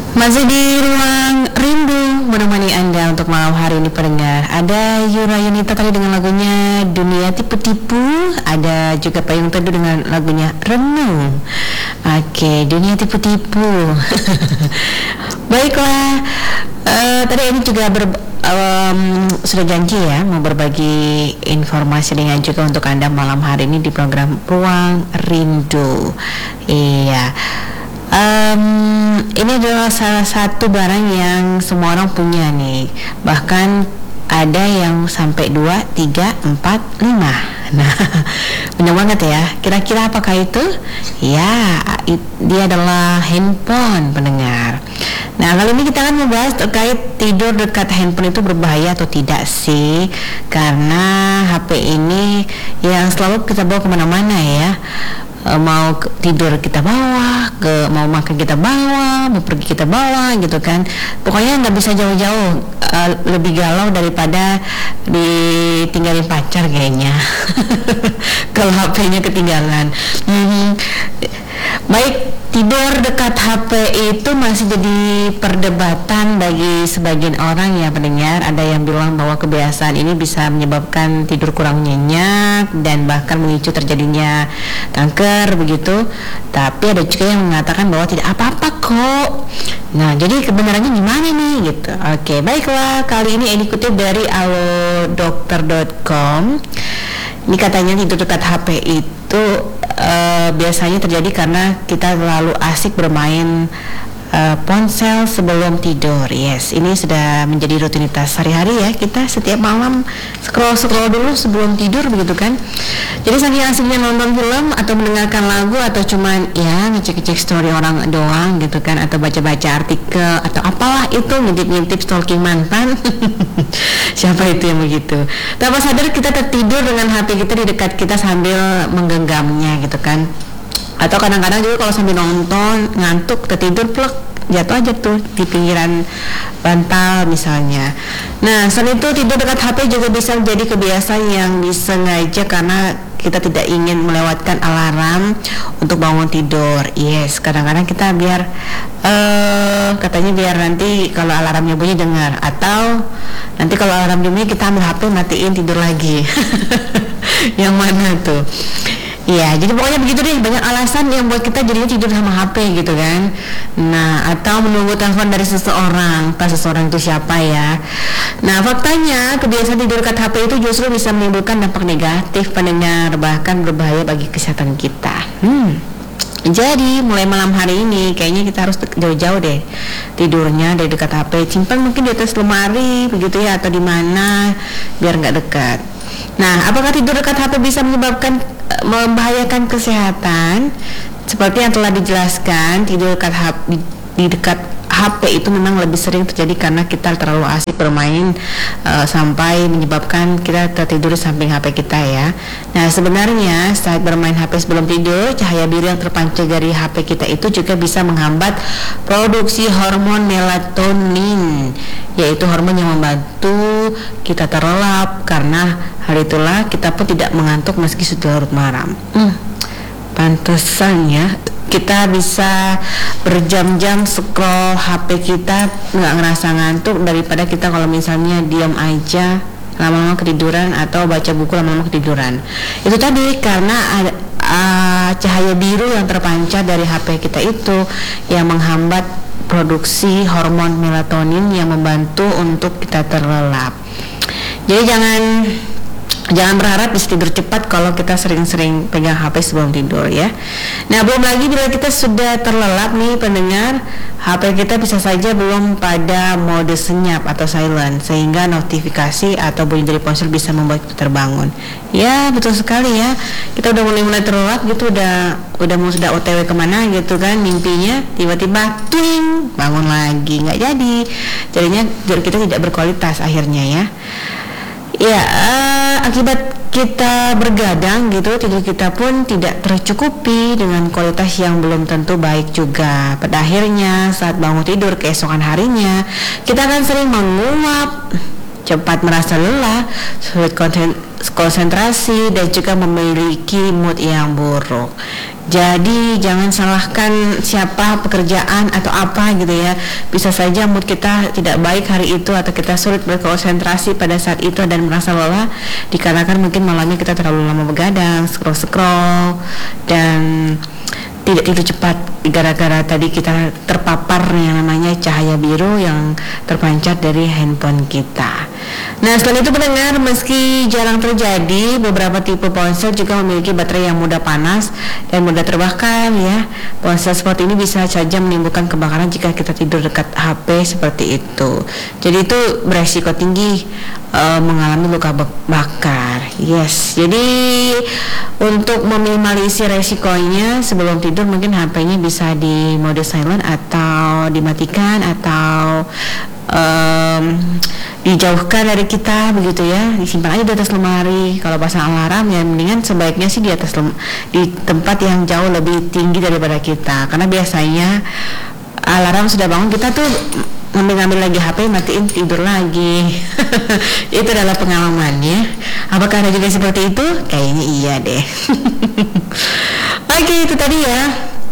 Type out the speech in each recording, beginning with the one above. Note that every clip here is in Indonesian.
Masih di ruang rindu menemani Anda untuk malam hari ini pendengar. Ada Yura Yunita tadi dengan lagunya Dunia Tipu-Tipu. Ada juga Payung Teduh dengan lagunya Renung. Oke, Dunia Tipu-Tipu. Baiklah, tadi ini juga sudah janji ya mau berbagi informasi dengan juga untuk Anda malam hari ini di program Ruang Rindu. Iya. Ini adalah salah satu barang yang semua orang punya nih. Bahkan ada yang sampai 2, 3, 4, 5. Nah, banyak banget ya. Kira-kira apakah itu? Ya, dia adalah handphone pendengar. Nah, kali ini kita akan membahas terkait tidur dekat handphone itu berbahaya atau tidak sih? Karena HP ini yang selalu kita bawa kemana-mana ya. Mau tidur kita bawa, mau makan kita bawa, mau pergi kita bawa gitu kan. Pokoknya nggak bisa jauh-jauh, lebih galau daripada ditinggalin pacar kayaknya. Kalau HP-nya ketinggalan. Baik, tidur dekat HP itu masih jadi perdebatan bagi sebagian orang ya pendengar. Ada yang bilang bahwa kebiasaan ini bisa menyebabkan tidur kurang nyenyak dan bahkan memicu terjadinya kanker begitu. Tapi ada juga yang mengatakan bahwa tidak apa-apa kok. Nah, jadi kebenarannya gimana nih gitu. Oke, baiklah, kali ini kutip dari alodokter.com. Ini katanya tidur dekat HP itu biasanya terjadi karena kita terlalu asik bermain ponsel sebelum tidur. Yes, ini sudah menjadi rutinitas sehari-hari ya. Kita setiap malam scroll dulu sebelum tidur begitu kan. Jadi saking asiknya nonton film atau mendengarkan lagu atau cuman ya ngecek-ngecek story orang doang gitu kan, atau baca-baca artikel atau apalah itu, ngintip-ngintip stalking mantan. Siapa itu yang begitu? Tanpa sadar kita tertidur dengan HP kita di dekat kita sambil menggenggamnya gitu kan. Atau kadang-kadang juga kalau sambil nonton ngantuk tertidur plek, jatuh aja tuh di pinggiran bantal misalnya. Nah, selain itu tidur dekat HP juga bisa menjadi kebiasaan yang disengaja karena kita tidak ingin melewatkan alarm untuk bangun tidur. Yes, kadang-kadang kita biar katanya biar nanti kalau alarmnya bunyi dengar, atau nanti kalau alarm bunyi kita ambil HP matiin tidur lagi. Yang mana tuh? Ya, jadi pokoknya begitu deh, banyak alasan yang buat kita jadinya tidur sama HP gitu kan. Nah, atau menunggu telepon dari seseorang, entah seseorang itu siapa ya. Nah, faktanya kebiasaan tidur dekat HP itu justru bisa menimbulkan dampak negatif pendengar, bahkan berbahaya bagi kesehatan kita. Jadi mulai malam hari ini kayaknya kita harus jauh-jauh deh tidurnya dari dekat HP. Simpan mungkin di atas lemari begitu ya, atau di mana biar nggak dekat. Nah, apakah tidur dekat HP bisa membahayakan kesehatan? Seperti yang telah dijelaskan, tidur dekat di dekat HP itu memang lebih sering terjadi karena kita terlalu asik bermain sampai menyebabkan kita tertidur di samping HP kita ya. Nah, sebenarnya saat bermain HP sebelum tidur, cahaya biru yang terpancar dari HP kita itu juga bisa menghambat produksi hormon melatonin, yaitu hormon yang membantu kita terlelap. Karena hal itulah kita pun tidak mengantuk meski sudah larut malam. Pantesan ya kita bisa berjam-jam scroll HP kita nggak ngerasa ngantuk, daripada kita kalau misalnya diam aja lama-lama ketiduran atau baca buku lama-lama ketiduran. Itu tadi karena ada cahaya biru yang terpancar dari HP kita itu yang menghambat produksi hormon melatonin yang membantu untuk kita terlelap. Jadi jangan berharap bisa tidur cepat kalau kita sering-sering pegang HP sebelum tidur ya. Nah, belum lagi bila kita sudah terlelap nih pendengar, HP kita bisa saja belum pada mode senyap atau silent, sehingga notifikasi atau bunyi dari ponsel bisa membuat kita terbangun. Ya, betul sekali ya. Kita udah mulai terlelap gitu, sudah OTW kemana gitu kan mimpinya, tiba-tiba twing bangun lagi, nggak jadi. Jadinya kita tidak berkualitas akhirnya ya. Ya, akibat kita bergadang gitu, tidur kita pun tidak tercukupi dengan kualitas yang belum tentu baik juga. Pada akhirnya saat bangun tidur keesokan harinya, kita akan sering menguap, cepat merasa lelah, sulit konsentrasi, dan juga memiliki mood yang buruk. Jadi jangan salahkan siapa, pekerjaan atau apa gitu ya. Bisa saja mood kita tidak baik hari itu, atau kita sulit berkonsentrasi pada saat itu dan merasa lelah dikarenakan mungkin malamnya kita terlalu lama begadang, scroll dan tidak tidur cepat gara-gara tadi kita terpapar yang namanya cahaya biru yang terpancar dari handphone kita. Nah, selain itu pendengar, meski jarang terjadi, beberapa tipe ponsel juga memiliki baterai yang mudah panas dan mudah terbakar ya. Ponsel seperti ini bisa saja menimbulkan kebakaran jika kita tidur dekat HP seperti itu. Jadi itu beresiko tinggi mengalami luka bakar. Yes. Jadi untuk meminimalisir resikonya, sebelum tidur mungkin HP-nya bisa di mode silent atau dimatikan atau dijauhkan dari kita begitu ya, disimpan aja di atas lemari. Kalau pasang alarm ya mendingan sebaiknya sih di atas di tempat yang jauh lebih tinggi daripada kita, karena biasanya alarm sudah bangun kita tuh ngambil lagi HP, matiin, tidur lagi. Itu adalah pengalamannya. Apakah ada juga seperti itu? Kayaknya iya deh. Oke, itu tadi ya.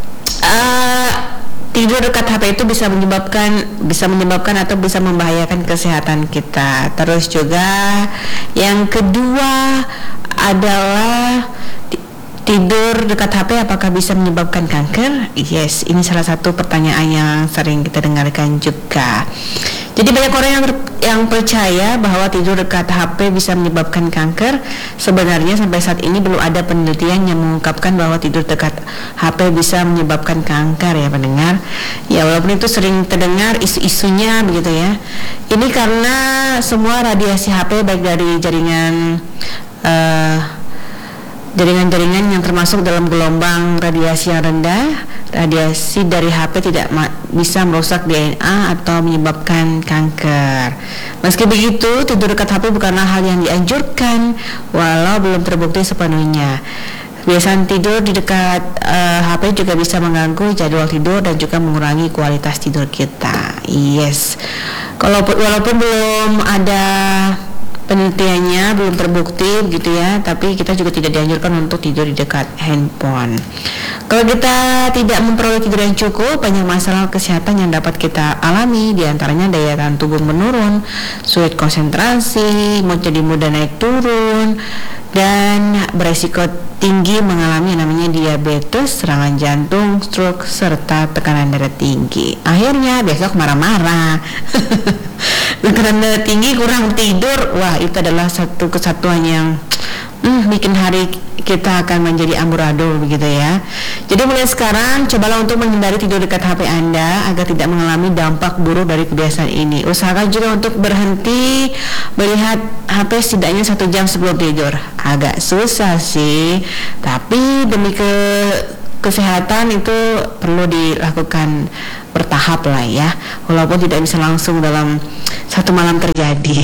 Tidur dekat HP itu bisa menyebabkan atau bisa membahayakan kesehatan kita. Terus juga yang kedua adalah tidur dekat HP apakah bisa menyebabkan kanker? Yes, ini salah satu pertanyaan yang sering kita dengarkan juga. Jadi banyak orang yang percaya bahwa tidur dekat HP bisa menyebabkan kanker. Sebenarnya sampai saat ini belum ada penelitian yang mengungkapkan bahwa tidur dekat HP bisa menyebabkan kanker ya pendengar. Ya walaupun itu sering terdengar isu-isunya begitu ya. Ini karena semua radiasi HP baik dari jaringan-jaringan yang termasuk dalam gelombang radiasi yang rendah, radiasi dari HP tidak bisa merusak DNA atau menyebabkan kanker. Meski begitu, tidur dekat HP bukanlah hal yang dianjurkan, walau belum terbukti sepenuhnya. Kebiasaan tidur di dekat HP juga bisa mengganggu jadwal tidur dan juga mengurangi kualitas tidur kita. Yes, walaupun belum ada penelitiannya, belum terbukti gitu ya, tapi kita juga tidak dianjurkan untuk tidur di dekat handphone. Kalau kita tidak memperoleh tidur yang cukup, banyak masalah kesehatan yang dapat kita alami, diantaranya daya tahan tubuh menurun, sulit konsentrasi, mood jadi mudah naik turun, dan beresiko tinggi mengalami yang namanya diabetes, serangan jantung, stroke, serta tekanan darah tinggi. Akhirnya besok marah-marah. Tekanan darah tinggi, kurang tidur, wah itu adalah satu kesatuan yang bikin hari kita akan menjadi amburadul begitu ya. Jadi mulai sekarang cobalah untuk menghindari tidur dekat HP Anda agar tidak mengalami dampak buruk dari kebiasaan ini. Usahakan juga untuk berhenti melihat HP setidaknya 1 jam sebelum tidur. Agak susah sih, tapi demi kesehatan itu perlu dilakukan bertahap lah ya, walaupun tidak bisa langsung dalam satu malam terjadi.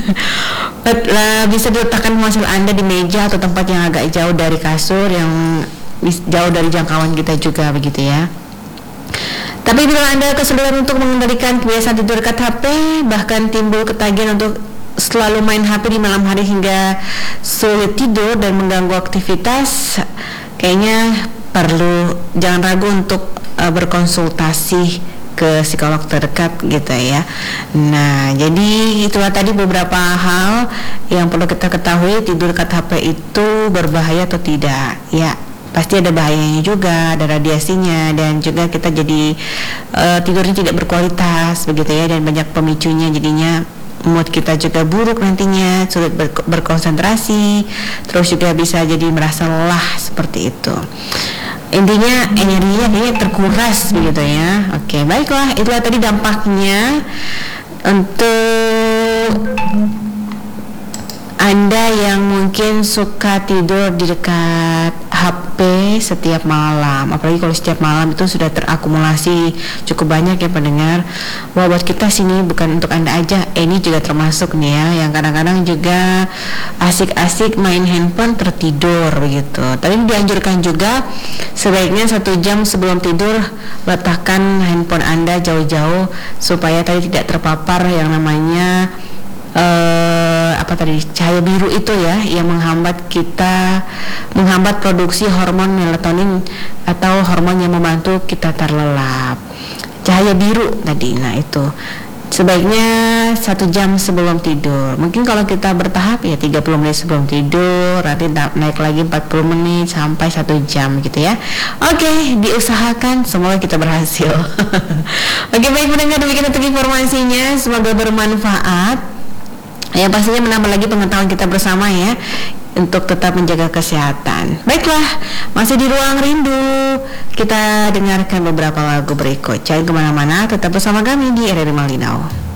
Bisa diletakkan ponsel Anda di meja atau tempat yang agak jauh dari kasur, yang jauh dari jangkauan kita juga begitu ya. Tapi bila Anda kesulitan untuk mengendalikan kebiasaan tidur dekat HP, bahkan timbul ketagihan untuk selalu main HP di malam hari hingga sulit tidur dan mengganggu aktivitas, kayaknya jangan ragu untuk berkonsultasi ke psikolog terdekat gitu ya. Nah, jadi itulah tadi beberapa hal yang perlu kita ketahui. Tidur dekat HP itu berbahaya atau tidak? Ya, pasti ada bahayanya juga, ada radiasinya, dan juga kita jadi tidurnya tidak berkualitas begitu ya, dan banyak pemicunya, jadinya mood kita juga buruk nantinya, sulit berkonsentrasi, terus juga bisa jadi merasa lelah seperti itu. Intinya energinya terkuras begitu ya. Oke, baiklah, itulah tadi dampaknya untuk Anda yang mungkin suka tidur di dekat HP setiap malam, apalagi kalau setiap malam itu sudah terakumulasi cukup banyak ya pendengar. Wah, buat kita sini bukan untuk Anda aja, ini juga termasuk nih ya, yang kadang-kadang juga asik-asik main handphone tertidur begitu. Tapi dianjurkan juga sebaiknya 1 jam sebelum tidur letakkan handphone Anda jauh-jauh supaya tadi tidak terpapar yang namanya apa tadi, cahaya biru itu ya, yang menghambat produksi hormon melatonin atau hormon yang membantu kita terlelap. Cahaya biru tadi, nah itu sebaiknya 1 jam sebelum tidur. Mungkin kalau kita bertahap ya 30 menit sebelum tidur, nanti naik lagi 40 menit sampai 1 jam gitu ya. Oke, diusahakan, semoga kita berhasil. Oke, baik pendengar, demikian untuk informasinya, semoga bermanfaat. Ya, pastinya menambah lagi pengetahuan kita bersama ya, untuk tetap menjaga kesehatan. Baiklah, masih di Ruang Rindu, kita dengarkan beberapa lagu berikut. Jangan kemana-mana, tetap bersama kami di RRI Malinau.